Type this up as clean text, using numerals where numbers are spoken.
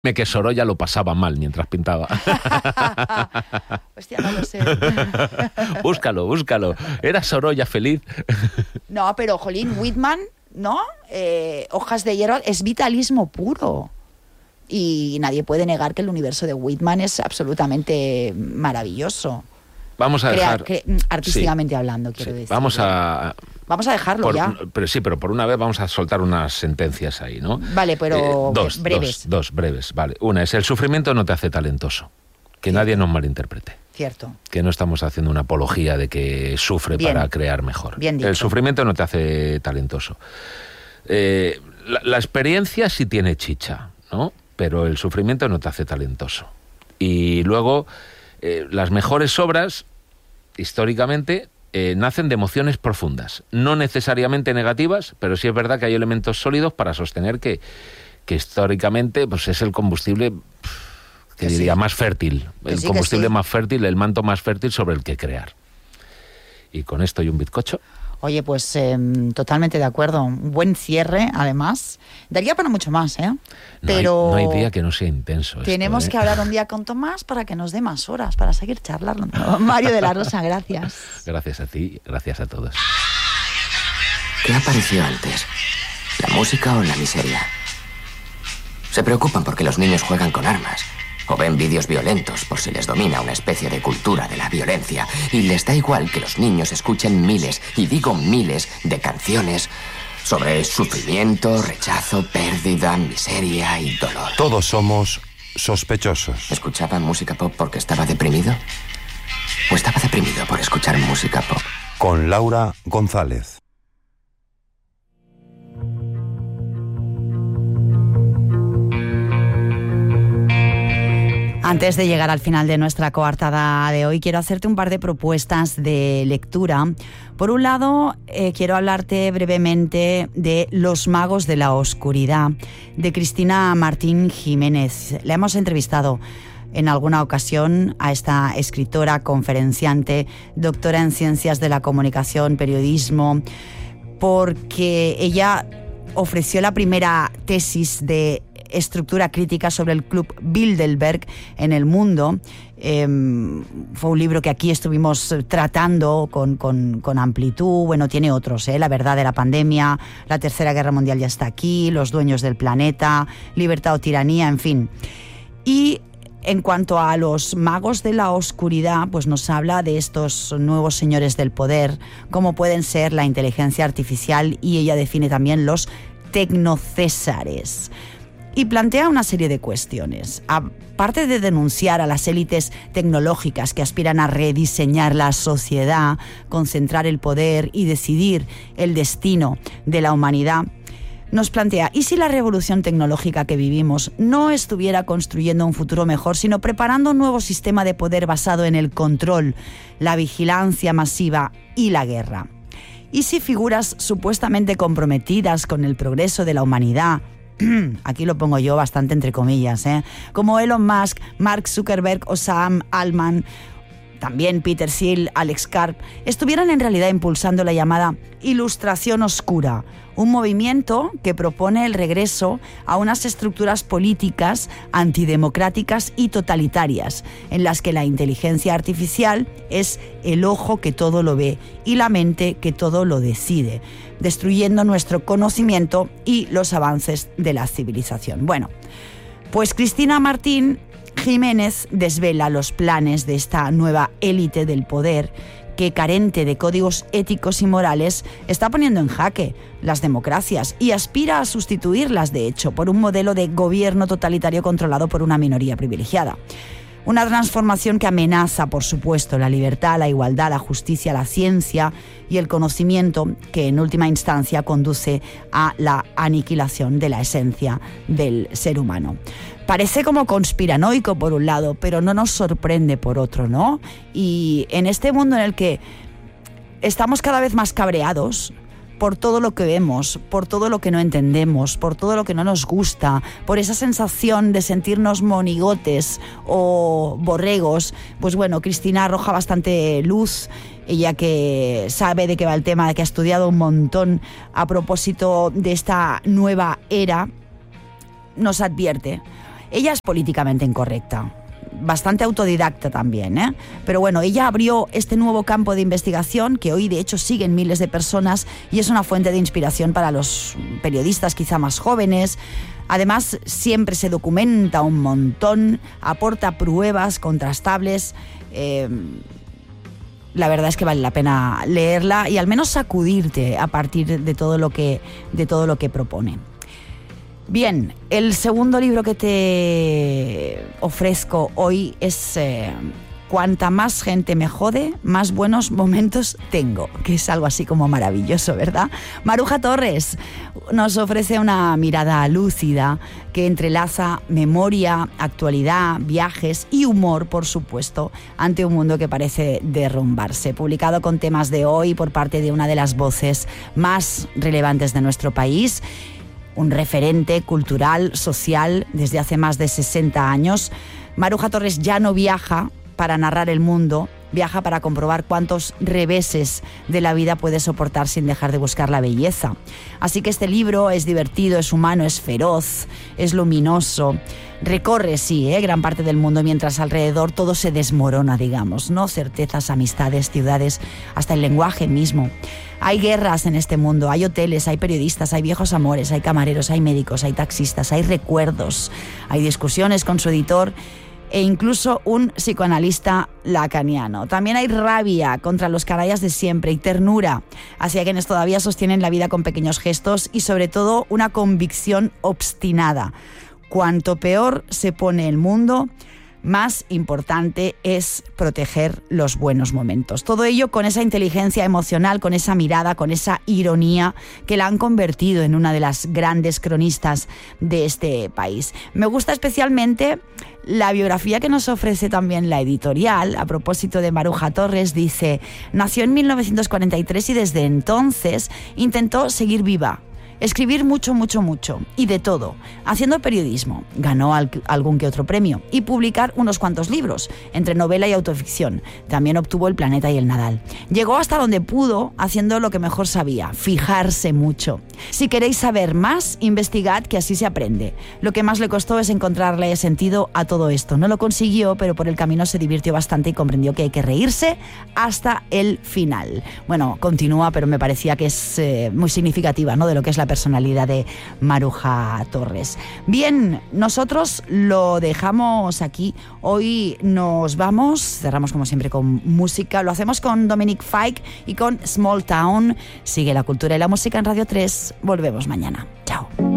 que Sorolla lo pasaba mal mientras pintaba. Hostia, no lo sé. Búscalo. ¿Era Sorolla feliz? No, pero, jolín, Whitman, ¿no? Hojas de hierro es vitalismo puro. Y nadie puede negar que el universo de Whitman es absolutamente maravilloso. Vamos a dejar... artísticamente hablando, quiero decir. Vamos a dejarlo ya. Pero por una vez vamos a soltar unas sentencias ahí, ¿no? Vale, pero breves. Dos breves, vale. Una es: el sufrimiento no te hace talentoso. Que nadie nos malinterprete. Cierto. Que no estamos haciendo una apología de que sufre para crear mejor. Bien dicho. El sufrimiento no te hace talentoso. La experiencia sí tiene chicha, ¿no? Pero el sufrimiento no te hace talentoso. Y luego, las mejores obras, históricamente, nacen de emociones profundas, no necesariamente negativas, pero sí es verdad que hay elementos sólidos para sostener que históricamente pues es el combustible diría más fértil, el combustible más fértil, el manto más fértil sobre el que crear. Y con esto y un bizcocho. Oye, pues totalmente de acuerdo. Un buen cierre, además. Daría para mucho más, ¿eh? Pero no hay día que no sea intenso. Tenemos que hablar un día con Tomás para que nos dé más horas, para seguir charlando. Mario de la Rosa, gracias. Gracias a ti, gracias a todos. ¿Qué apareció antes? ¿La música o la miseria? Se preocupan porque los niños juegan con armas o ven vídeos violentos por si les domina una especie de cultura de la violencia, y les da igual que los niños escuchen miles, y digo miles, de canciones sobre sufrimiento, rechazo, pérdida, miseria y dolor. Todos somos sospechosos. ¿Escuchaba música pop porque estaba deprimido? ¿O estaba deprimido por escuchar música pop? Con Laura González. Antes de llegar al final de nuestra coartada de hoy, quiero hacerte un par de propuestas de lectura. Por un lado, quiero hablarte brevemente de Los magos de la oscuridad, de Cristina Martín Jiménez. La hemos entrevistado en alguna ocasión a esta escritora, conferenciante, doctora en Ciencias de la Comunicación, Periodismo, porque ella ofreció la primera tesis de estructura crítica sobre el Club Bilderberg en el mundo. Fue un libro que aquí estuvimos tratando con amplitud. Bueno, tiene otros, La verdad de la pandemia, La Tercera Guerra Mundial ya está aquí, Los dueños del planeta, Libertad o tiranía, en fin. Y en cuanto a los magos de la oscuridad, pues nos habla de estos nuevos señores del poder, como pueden ser la inteligencia artificial, y ella define también los tecnocésares. Y plantea una serie de cuestiones. Aparte de denunciar a las élites tecnológicas que aspiran a rediseñar la sociedad, concentrar el poder y decidir el destino de la humanidad, nos plantea: ¿y si la revolución tecnológica que vivimos no estuviera construyendo un futuro mejor, sino preparando un nuevo sistema de poder basado en el control, la vigilancia masiva y la guerra? ¿Y si figuras supuestamente comprometidas con el progreso de la humanidad, aquí lo pongo yo bastante entre comillas, como Elon Musk, Mark Zuckerberg o Sam Altman, también Peter Thiel, Alex Karp, estuvieran en realidad impulsando la llamada Ilustración Oscura, un movimiento que propone el regreso a unas estructuras políticas antidemocráticas y totalitarias, en las que la inteligencia artificial es el ojo que todo lo ve y la mente que todo lo decide, destruyendo nuestro conocimiento y los avances de la civilización? Bueno, pues Cristina Martín Jiménez desvela los planes de esta nueva élite del poder que, carente de códigos éticos y morales, está poniendo en jaque las democracias y aspira a sustituirlas, de hecho, por un modelo de gobierno totalitario controlado por una minoría privilegiada. Una transformación que amenaza, por supuesto, la libertad, la igualdad, la justicia, la ciencia y el conocimiento, que en última instancia conduce a la aniquilación de la esencia del ser humano. Parece como conspiranoico por un lado, pero no nos sorprende por otro, ¿no? Y en este mundo en el que estamos cada vez más cabreados por todo lo que vemos, por todo lo que no entendemos, por todo lo que no nos gusta, por esa sensación de sentirnos monigotes o borregos, pues bueno, Cristina arroja bastante luz, ella que sabe de qué va el tema, de que ha estudiado un montón a propósito de esta nueva era, nos advierte. Ella es políticamente incorrecta, bastante autodidacta también, ¿eh? Pero bueno, ella abrió este nuevo campo de investigación que hoy de hecho siguen miles de personas y es una fuente de inspiración para los periodistas quizá más jóvenes. Además, siempre se documenta un montón, aporta pruebas contrastables. La verdad es que vale la pena leerla y al menos sacudirte a partir de todo lo que propone. Bien, el segundo libro que te ofrezco hoy es Cuanta más gente me jode, más buenos momentos tengo, que es algo así como maravilloso, ¿verdad? Maruja Torres nos ofrece una mirada lúcida que entrelaza memoria, actualidad, viajes y humor, por supuesto, ante un mundo que parece derrumbarse. Publicado con temas de hoy por parte de una de las voces más relevantes de nuestro país, un referente cultural, social, desde hace más de 60 años. Maruja Torres ya no viaja para narrar el mundo, viaja para comprobar cuántos reveses de la vida puede soportar sin dejar de buscar la belleza. Así que este libro es divertido, es humano, es feroz, es luminoso. Recorre, sí, gran parte del mundo, mientras alrededor todo se desmorona, digamos, ¿no? Certezas, amistades, ciudades, hasta el lenguaje mismo. Hay guerras en este mundo, hay hoteles, hay periodistas, hay viejos amores, hay camareros, hay médicos, hay taxistas, hay recuerdos, hay discusiones con su editor e incluso un psicoanalista lacaniano. También hay rabia contra los canallas de siempre y ternura hacia quienes todavía sostienen la vida con pequeños gestos y sobre todo una convicción obstinada. Cuanto peor se pone el mundo, más importante es proteger los buenos momentos. Todo ello con esa inteligencia emocional, con esa mirada, con esa ironía que la han convertido en una de las grandes cronistas de este país. Me gusta especialmente la biografía que nos ofrece también la editorial. A propósito de Maruja Torres, dice: nació en 1943 y desde entonces intentó seguir viva. Escribir mucho, mucho, mucho, y de todo, haciendo periodismo, ganó algún que otro premio, y publicar unos cuantos libros, entre novela y autoficción. También obtuvo el Planeta y el Nadal. Llegó hasta donde pudo, haciendo lo que mejor sabía, fijarse mucho. Si queréis saber más, investigad, que así se aprende. Lo que más le costó es encontrarle sentido a todo esto. No lo consiguió, pero por el camino se divirtió bastante y comprendió que hay que reírse hasta el final. Bueno, continúa, pero me parecía que es muy significativa, ¿no?, de lo que es la personalidad de Maruja Torres. Bien, nosotros lo dejamos aquí. Hoy nos vamos, cerramos como siempre con música. Lo hacemos con Dominic Fike y con Small Town. Sigue la cultura y la música en Radio 3. Volvemos mañana. Chao.